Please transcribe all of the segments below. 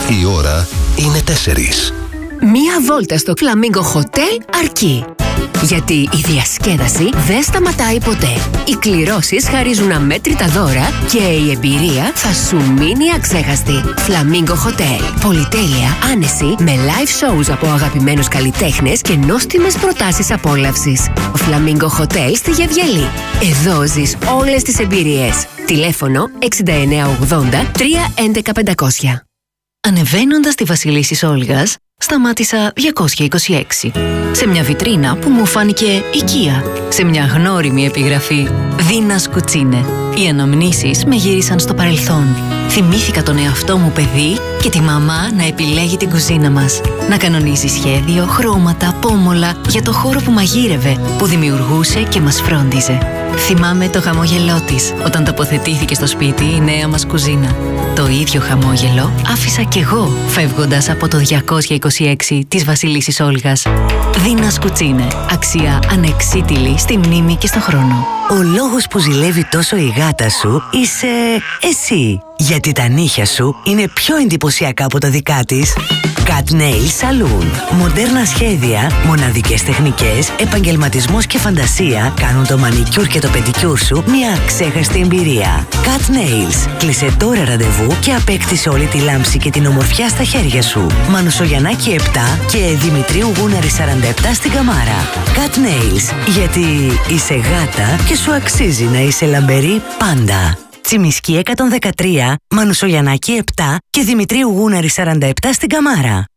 Η ώρα είναι 4. Μία βόλτα στο Flamingo Hotel αρκεί. Γιατί η διασκέδαση δεν σταματάει ποτέ. Οι κληρώσεις χαρίζουν αμέτρητα δώρα και η εμπειρία θα σου μείνει αξέχαστη. Flamingo Hotel. Πολυτέλεια, άνεση, με live shows από αγαπημένους καλλιτέχνες και νόστιμες προτάσεις απόλαυσης. Flamingo Hotel στη Γεβγελή. Εδώ ζεις όλες τις εμπειρίες. Τηλέφωνο 6980 311 500. Ανεβαίνοντας τη Βασιλίσσης Όλγας, σταμάτησα 226. Σε μια βιτρίνα που μου φάνηκε οικία. Σε μια γνώριμη επιγραφή «Δίνας Κουτσίνε». Οι αναμνήσεις με γύρισαν στο παρελθόν. Θυμήθηκα τον εαυτό μου παιδί και τη μαμά να επιλέγει την κουζίνα μας. Να κανονίζει σχέδιο, χρώματα, πόμολα για το χώρο που μαγείρευε, που δημιουργούσε και μας φρόντιζε. Θυμάμαι το χαμόγελό της όταν τοποθετήθηκε στο σπίτι η νέα μας κουζίνα. Το ίδιο χαμόγελο άφησα κι εγώ φεύγοντας από το 226 της Βασιλίσσης Όλγας. Δίνας Κουτσίνε. Αξία ανεξίτηλη στη μνήμη και στο χρόνο. Ο λόγος που ζηλεύει τόσο η γάτα σου είσαι εσύ. Γιατί τα νύχια σου είναι πιο εντυπωσιακά από τα δικά της. Cat Nail Saloon. Μοντέρνα σχέδια, μοναδικές τεχνικές, επαγγελματισμός και φαντασία κάνουν το μανικιούρ και το πεντικιούρ σου μια αξέχαστη εμπειρία. Cat Nails. Κλείσε τώρα ραντεβού και απέκτησε όλη τη λάμψη και την ομορφιά στα χέρια σου. Μανουσογιαννάκη 7 και Δημητρίου Γούναρη 47 στην Καμάρα. Cat Nails. Γιατί είσαι γάτα και σου αξίζει να είσαι λαμπερή πάντα. Τσιμισκή 113, Μανουσογιαννάκη 7 και Δημητρίου Γούναρη 47 στην Καμάρα.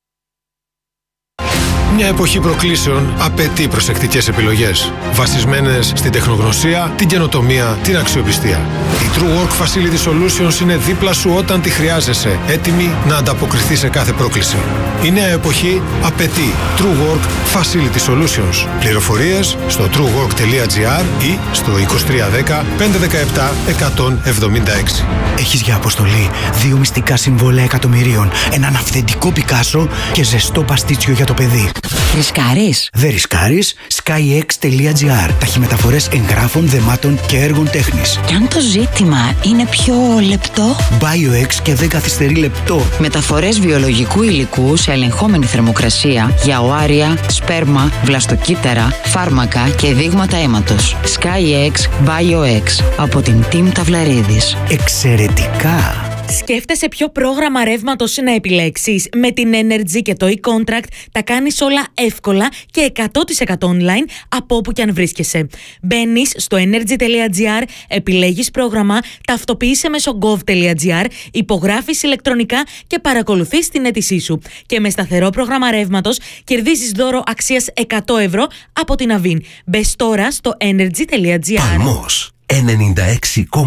Μια εποχή προκλήσεων απαιτεί προσεκτικές επιλογές, βασισμένες στην τεχνογνωσία, την καινοτομία, την αξιοπιστία. Η True Work Facility Solutions είναι δίπλα σου όταν τη χρειάζεσαι, έτοιμη να ανταποκριθεί σε κάθε πρόκληση. Η νέα εποχή απαιτεί True Work Facility Solutions. Πληροφορίες στο truework.gr ή στο 2310 517 176. Έχεις για αποστολή 2 μυστικά συμβόλαια εκατομμυρίων, έναν αυθεντικό Πικάσο και ζεστό παστίτσιο για το παιδί. Ρισκάρεις? Δεν ρισκάρεις. skyx.gr. Ταχυμεταφορές εγγράφων, δεμάτων και έργων τέχνης. Και αν το ζήτημα είναι πιο λεπτό? BioX και δεν καθυστερεί λεπτό. Μεταφορές βιολογικού υλικού σε ελεγχόμενη θερμοκρασία για οάρια, σπέρμα, βλαστοκύτταρα, φάρμακα και δείγματα αίματος. SkyX BioX από την Team Ταυλαρίδης. Εξαιρετικά! Σκέφτεσαι ποιο πρόγραμμα ρεύματος να επιλέξεις? Με την Energy και το e-contract τα κάνεις όλα εύκολα και 100% online από όπου και αν βρίσκεσαι. Μπαίνεις στο energy.gr, επιλέγεις πρόγραμμα, ταυτοποιείσαι μέσω gov.gr, υπογράφεις ηλεκτρονικά και παρακολουθείς την αίτησή σου. Και με σταθερό πρόγραμμα ρεύματος κερδίζεις δώρο αξίας 100 ευρώ από την Avin. Μπες τώρα στο energy.gr. Παλμός 96,6.